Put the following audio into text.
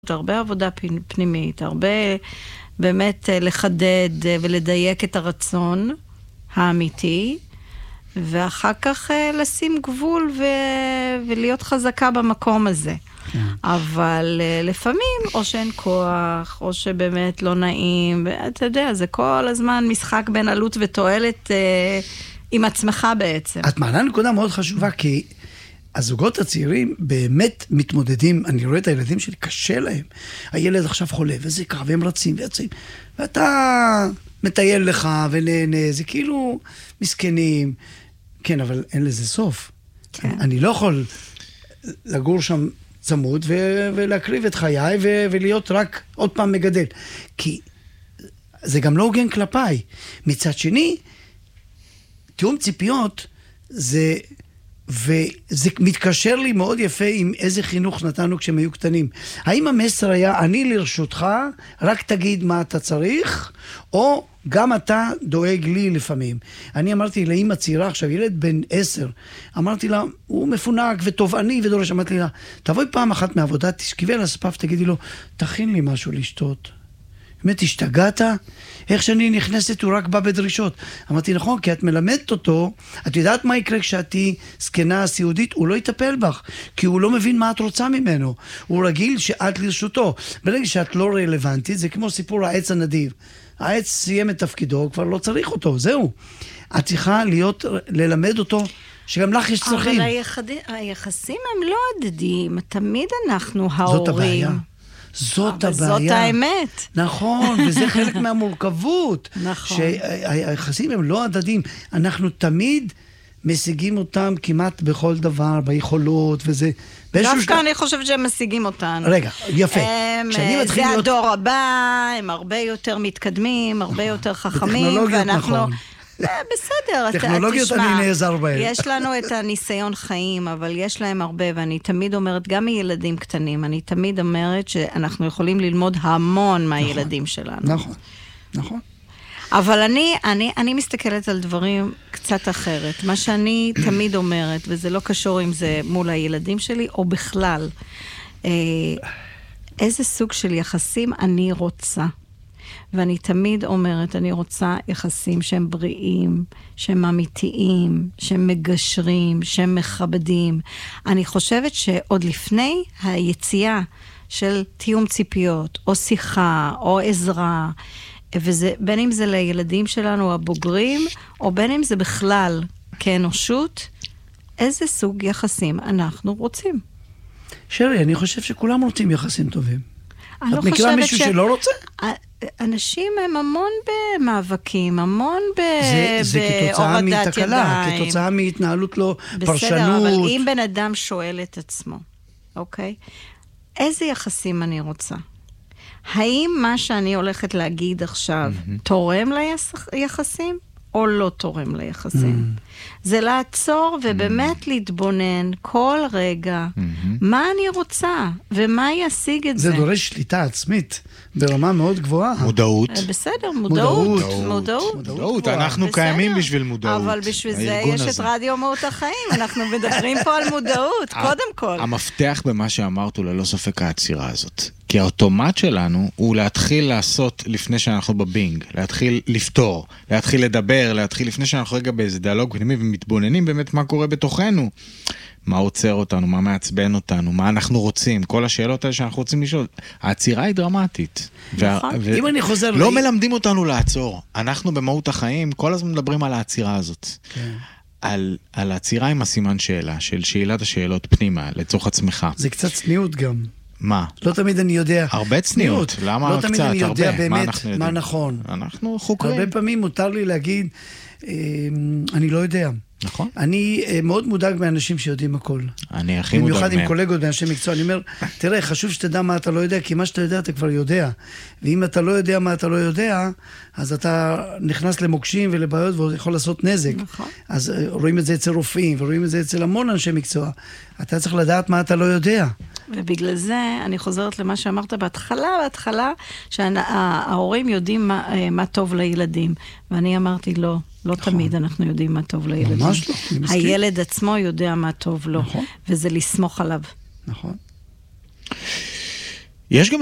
הרבה עבודה פנימית, הרבה באמת לחדד ולדייק את הרצון האמיתי, ואחר כך לשים גבול ולהיות חזקה במקום הזה. אבל לפעמים או שאין כוח, או שבאמת לא נעים, ואתה יודע, זה כל הזמן משחק בין עלות ותועלת עם עצמך בעצם. את מעלה נקודה מאוד חשובה, כי הזוגות הצעירים באמת מתמודדים, אני רואה את הילדים שלי, קשה להם. הילד עכשיו חולה, וזה קרה, והם רצים ויצאים, ואתה מטייל לך ונהנה, זה כאילו מסכנים. כן, אבל אין לזה סוף. כן. אני לא יכול לגור שם צמוד ולהקריב את חיי ולהיות רק עוד פעם מגדל. כי זה גם לא הוגן כלפיי. מצד שני, תיאום ציפיות זה... וזה מתקשר לי מאוד יפה עם איזה חינוך נתנו כשהם היו קטנים. האם המסר היה, אני לרשותך, רק תגיד מה אתה צריך, או גם אתה דואג לי לפעמים. אני אמרתי לאמא צעירה, עכשיו ילד בן 10, אמרתי לה, הוא מפונק ותובעני ודורש, אמרתי לה, תבואי פעם אחת מעבודה, תשכבי על הספף, תגידי לו, תכין לי משהו לשתות. באמת, השתגעת? איך שאני נכנסת, הוא רק בא בדרישות. אמרתי, נכון, כי את מלמדת אותו, את יודעת מה יקרה כשאתי זקנה סיעודית? הוא לא יטפל בך, כי הוא לא מבין מה את רוצה ממנו. הוא רגיל שאת לרשותו. ברגע שאת לא רלוונטית, זה כמו סיפור העץ הנדיב. העץ סיים את תפקידו, כבר לא צריך אותו, זהו. את צריכה ללמד אותו שגם לך יש צרכים. אבל היחסים הם לא הדדיים, תמיד אנחנו ההורים. זאת הבעיה. זאת הבעיה. זאת האמת. נכון, וזה חלק מהמורכבות. נכון. שהיחסים הם לא הדדים. אנחנו תמיד משיגים אותם כמעט בכל דבר, ביכולות, וזה... דווקא אני חושבת שהם משיגים אותנו. רגע, יפה. זה הדור הבא, הם הרבה יותר מתקדמים, הרבה יותר חכמים. בטכנולוגיות נכון. בסדר, טכנולוגיות אני נעזר בהן. יש לנו את הניסיון חיים, אבל יש להם הרבה, ואני תמיד אומרת, גם מילדים קטנים, אני תמיד אומרת שאנחנו יכולים ללמוד המון מהילדים שלנו. נכון, נכון. אבל אני מסתכלת על דברים קצת אחרת. מה שאני תמיד אומרת, וזה לא קשור אם זה מול הילדים שלי, או בכלל, איזה סוג של יחסים אני רוצה. ואני תמיד אומרת, אני רוצה יחסים שהם בריאים, שהם אמיתיים, שהם מגשרים, שהם מכבדים. אני חושבת שעוד לפני היציאה של תיאום ציפיות, או שיחה, או עזרה, ובין אם זה לילדים שלנו הבוגרים, או בין אם זה בכלל כאנושות, איזה סוג יחסים אנחנו רוצים. שרי, אני חושב שכולם רוצים יחסים טובים. את מכירה מישהו שלא רוצה? אנשים הם המון במאבקים, המון זה כתוצאה מתקלה, כתוצאה מהתנהלות לא פרשנות. בסדר, אבל אם בן אדם שואל את עצמו, אוקיי? איזה יחסים אני רוצה? האם מה שאני הולכת להגיד עכשיו תורם ליחסים או לא תורם ליחסים? זה לעצור ובאמת להתבונן כל רגע מה אני רוצה ומה ישיג את זה. זה דורש שליטה עצמית ברמה מאוד גבוהה. מודעות. בסדר, מודעות. מודעות, אנחנו קיימים בשביל מודעות. אבל בשביל זה יש את רדיו מהות החיים, אנחנו מדברים פה על מודעות, קודם כל. המפתח במה שאמרת הוא ללא ספק העצירה הזאת. כי האוטומט שלנו הוא להתחיל לעשות לפני שאנחנו בבינג, להתחיל לפתור, להתחיל לדבר, להתחיל לפני שאנחנו רגע באיזה דיאלוג פנימי ומתבוננים באמת מה קורה בתוכנו. מה עוצר אותנו, מה מעצבן אותנו, מה אנחנו רוצים, כל השאלות האלה שאנחנו רוצים לשאול. העצירה היא דרמטית. נכון. אם אני חוזר... לא מלמדים אותנו לעצור. אנחנו במהות החיים כל הזמן מדברים על העצירה הזאת. כן. על העצירה עם הסימן שאלה, של שאלת השאלות פנימה, לצורך עצמך. זה קצת צניעות גם. מה? לא תמיד אני יודע. הרבה צניעות. למה לא קצת? תמיד אני יודע הרבה. באמת מה נכון. אנחנו חוקרים. הרבה פעמים מותר לי להגיד, אני לא יודע. נכון. אני מאוד מודאג מאנשים שיודעים הכל. אני הכי מודאג מהם. במיוחד עם קולגות מאנשי מקצוע. אני אומר, תראה, חשוב שתדע מה אתה לא יודע, כי מה שאתה יודע אתה כבר יודע. ואם אתה לא יודע מה אתה לא יודע, אז אתה נכנס למוקשים ולבעיות ויכול לעשות נזק. נכון. אז רואים את זה אצל רופאים, ורואים את זה אצל המון אנשי מקצוע. אתה צריך לדעת מה אתה לא יודע. ובגלל זה אני חוזרת למה שאמרת בהתחלה, שההורים יודעים מה טוב לילדים. ואני אמרתי לא. לא תמיד אנחנו יודעים מה טוב לילדים. ממש לא, אני מסכים. הילד עצמו יודע מה טוב לו, נכון. וזה לסמוך עליו. נכון. יש גם